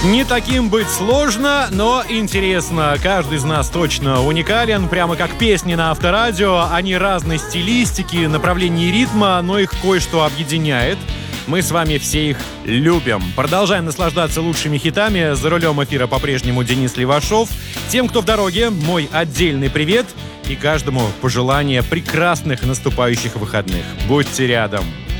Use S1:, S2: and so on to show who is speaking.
S1: Не таким быть сложно, но интересно. Каждый из нас точно уникален, прямо как песни на авторадио. Они разной стилистики, направлений ритма, но их кое-что объединяет. Мы с вами все их любим. Продолжаем наслаждаться лучшими хитами. За рулем эфира по-прежнему Денис Левашов. Тем, кто в дороге, мой отдельный привет. И каждому пожелание прекрасных наступающих выходных. Будьте рядом.